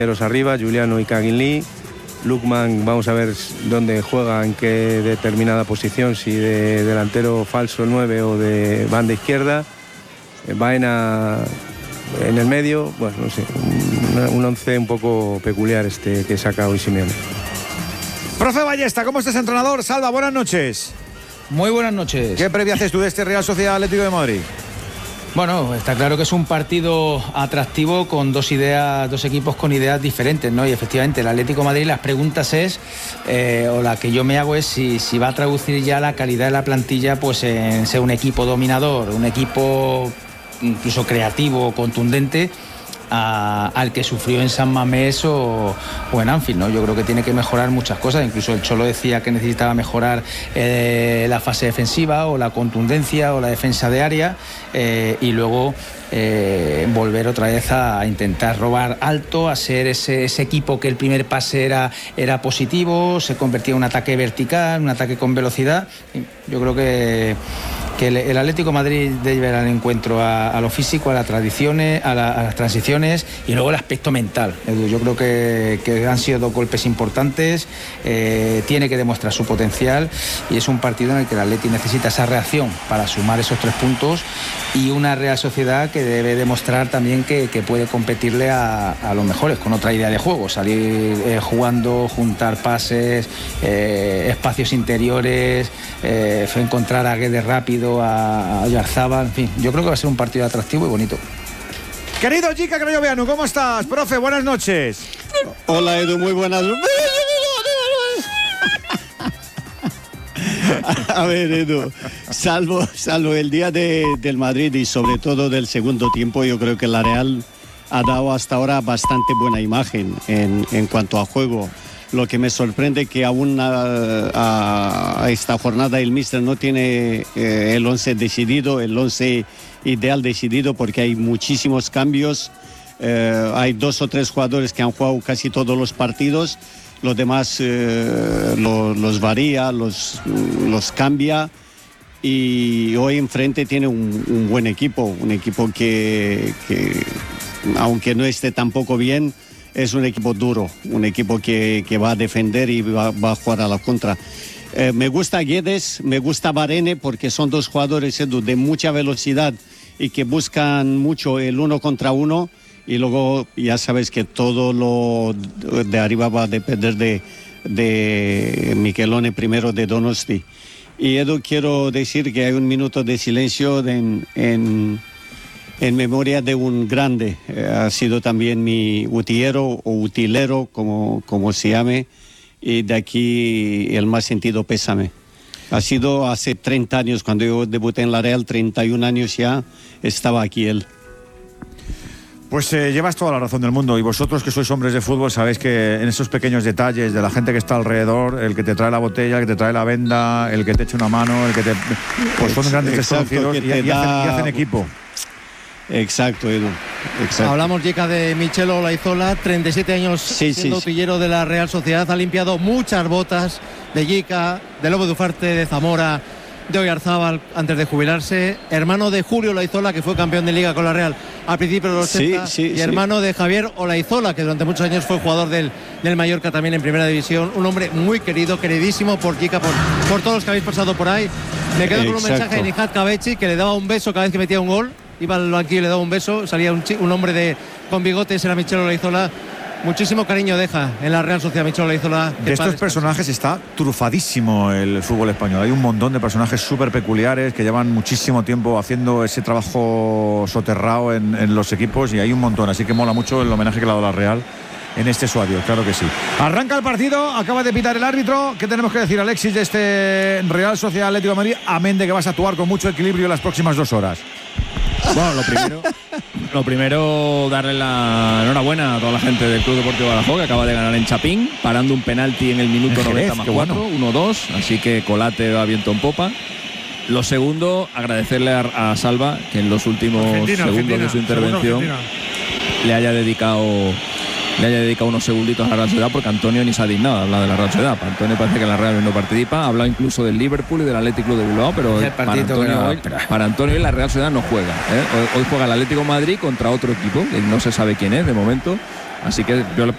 arriba, Giuliano y Caguinlí. Lukman, vamos a ver dónde juega, en qué determinada posición, si de delantero falso 9 o de banda izquierda. Baena en el medio, bueno, no sé, un once un poco peculiar que saca hoy Simeone. Profe Ballesta, ¿cómo estás, entrenador? Salva, buenas noches. Muy buenas noches. ¿Qué previa haces tú de este Real Sociedad Atlético de Madrid? Bueno, está claro que es un partido atractivo con dos equipos con ideas diferentes, ¿no? Y efectivamente el Atlético de Madrid, las preguntas o la que yo me hago es si va a traducir ya la calidad de la plantilla pues en ser un equipo dominador, un equipo incluso creativo, contundente, al que sufrió en San Mamés o en Anfield, ¿no? Yo creo que tiene que mejorar muchas cosas. Incluso el Cholo decía que necesitaba mejorar la fase defensiva o la contundencia o la defensa de área, y luego volver otra vez a intentar robar alto, a ser ese equipo que el primer pase era positivo, se convertía en un ataque vertical, un ataque con velocidad. Yo creo que el Atlético de Madrid debe ir al encuentro a lo físico, a las tradiciones, a las transiciones y luego el aspecto mental. Edu, yo creo que han sido dos golpes importantes, tiene que demostrar su potencial y es un partido en el que el Atleti necesita esa reacción para sumar esos 3 puntos y una Real Sociedad que debe demostrar también que puede competirle a los mejores con otra idea de juego, salir jugando, juntar pases, espacios interiores, encontrar a Guedes rápido, a Oyarzábal, en fin, yo creo que va a ser un partido atractivo y bonito. Querido Jica Crayoveanu, ¿cómo estás? Profe, buenas noches. Hola Edu, muy buenas. A ver, Edu, salvo el día del Madrid y sobre todo del segundo tiempo, yo creo que la Real ha dado hasta ahora bastante buena imagen en cuanto a juego. Lo que me sorprende que aún a esta jornada el míster no tiene el 11 decidido, el 11 ideal decidido, porque hay muchísimos cambios. Hay 2 o 3 jugadores que han jugado casi todos los partidos, los demás los varía, los cambia, y hoy enfrente tiene un buen equipo, un equipo que aunque no esté tampoco bien, es un equipo duro, un equipo que va a defender y va a jugar a la contra. Me gusta Guedes, me gusta Varane, porque son 2 jugadores, Edu, de mucha velocidad y que buscan mucho el 1 contra 1, y luego ya sabes que todo lo de arriba va a depender de Michelone, primero de Donosti. Y Edu, quiero decir que hay un minuto de silencio en memoria de un grande. Ha sido también mi utiero o utilero, como se llame, y de aquí el más sentido pésame. Ha sido hace 30 años, cuando yo debuté en la Real, 31 años ya, estaba aquí él. Pues llevas toda la razón del mundo, y vosotros que sois hombres de fútbol sabéis que en esos pequeños detalles de la gente que está alrededor, el que te trae la botella, el que te trae la venda, el que te echa una mano, pues son grandes desconocidos y hacen equipo. Exacto, Edu. Exacto. Hablamos, Jica, de Michel Olaizola, 37 años siendo utillero de la Real Sociedad. Ha limpiado muchas botas de Jica, de Lobo de Ufarte, de Zamora, de Oyarzábal antes de jubilarse. Hermano de Julio Olaizola, que fue campeón de Liga con la Real a principios de los 80. Y hermano de Javier Olaizola, que durante muchos años fue jugador del Mallorca también en Primera División. Un hombre muy querido, queridísimo por Jica, por todos los que habéis pasado por ahí. Me quedo con un mensaje de Nihat Kabechi, que le daba un beso cada vez que metía un gol. Iba al banquillo y le daba un beso, salía un hombre con bigotes, era Michel Olaizola. Muchísimo cariño deja en la Real Sociedad Michel Olaizola. De estos personajes está trufadísimo el fútbol español. Hay un montón de personajes súper peculiares que llevan muchísimo tiempo haciendo ese trabajo soterrado en los equipos, y hay un montón, así que mola mucho el homenaje que le ha dado la Real en este suadio, claro que sí. Arranca el partido, acaba de pitar el árbitro. ¿Qué tenemos que decir, Alexis, de este Real Sociedad Atlético de Madrid, amén de que vas a actuar con mucho equilibrio en las próximas 2 horas? Bueno, lo primero darle la enhorabuena a toda la gente del Club Deportivo Badajoz, que acaba de ganar en Chapín, parando un penalti en el minuto 90 más 4, 1-2, así que Colate va viento en popa. Lo segundo, agradecerle a Salva, que en los últimos segundos de su intervención le haya dedicado unos segunditos a la Real Sociedad, porque Antonio ni se ha dignado a hablar de la Real Sociedad. Antonio parece que la Real no participa, ha hablado incluso del Liverpool y del Atlético Club de Bilbao, pero para Antonio hoy la Real Sociedad no juega, ¿eh? Hoy juega el Atlético de Madrid contra otro equipo que no se sabe quién es de momento, así que yo